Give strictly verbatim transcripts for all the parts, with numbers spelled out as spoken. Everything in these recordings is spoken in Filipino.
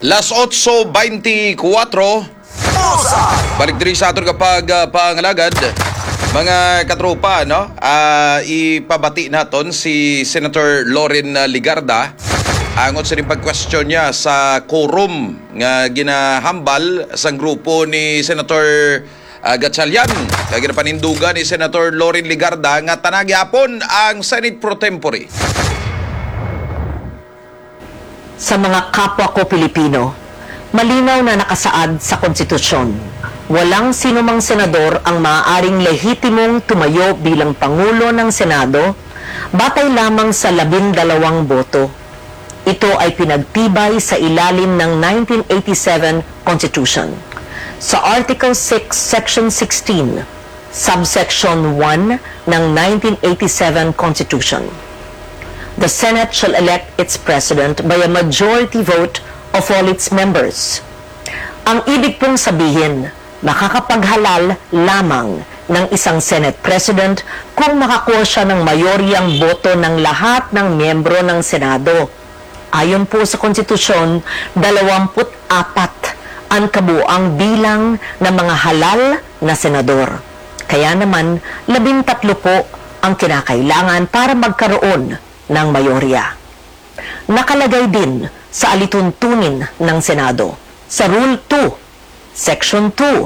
Las otso veinticuatro. Balik diri sa aton kapag uh, pangalagad. Mga katropa, no? Uh, ipabati naton si Senator Loren Ligarda. Angot sa rin pag-question niya sa quorum nga ginahambal sa grupo ni Senator uh, Gatchalian. Kaya panindugan ni Senator Loren Ligarda nga tanagyapon ang Senate Pro Tempore. Sa mga kapwa ko Pilipino, malinaw na nakasaad sa konstitusyon, walang sinumang senador ang maaaring lehitimong tumayo bilang Pangulo ng Senado batay lamang sa labindalawang boto. Ito ay pinagtibay sa ilalim ng nineteen eighty-seven Constitution. Sa Article six, Section sixteen, Subsection one ng nineteen eighty-seven Constitution. The Senate shall elect its President by a majority vote of all its members. Ang ibig pong sabihin, makakapaghalal lamang ng isang Senate President kung makakuha siya ng mayoryang boto ng lahat ng miyembro ng Senado. Ayon po sa konstitusyon, dalawamput apat ang kabuang bilang ng mga halal na senador. Kaya naman, labintatlo po ang kinakailangan para magkaroon ng mayorya. Nakalagay din sa alituntunin ng Senado sa Rule two, Section two,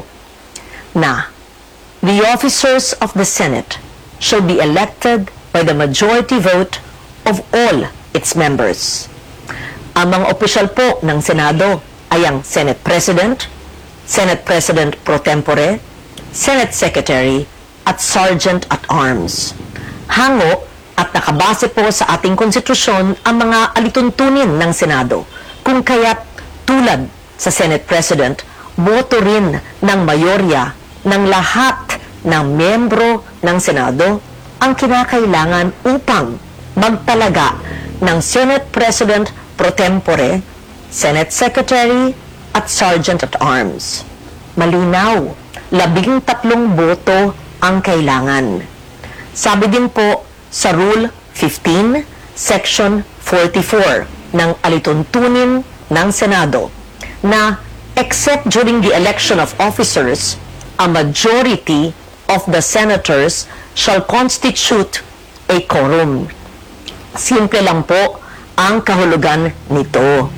na the officers of the Senate shall be elected by the majority vote of all its members. Ang mga opisyal po ng Senado ay ang Senate President, Senate President Pro Tempore, Senate Secretary, at Sergeant at Arms. Hango at nakabase po sa ating konstitusyon ang mga alituntunin ng Senado, kung kaya't tulad sa Senate President, boto rin ng mayorya ng lahat ng miyembro ng Senado ang kinakailangan upang magtalaga ng Senate President Pro Tempore, Senate Secretary, at Sergeant at Arms. Malinaw, labing tatlong boto ang kailangan. Sabi din po sa Rule fifteen, Section forty-four ng alituntunin ng Senado na except during the election of officers, a majority of the senators shall constitute a quorum. Simple lang po ang kahulugan nito.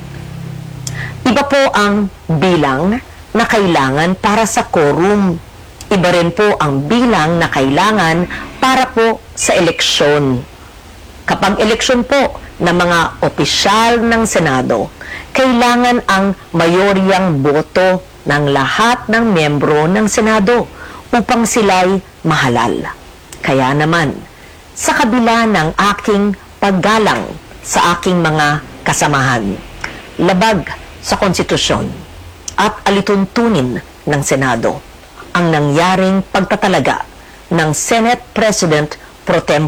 Iba po ang bilang na kailangan para sa quorum. Iba rin po ang bilang na kailangan para po sa eleksyon. Kapag eleksyon po ng mga opisyal ng Senado, kailangan ang mayoryang boto ng lahat ng miyembro ng Senado upang sila'y mahalal. Kaya naman, sa kabila ng aking paggalang sa aking mga kasamahan, labag sa konstitusyon at alituntunin ng Senado ang nangyaring pagtatalaga ng Senate President Pro Tempore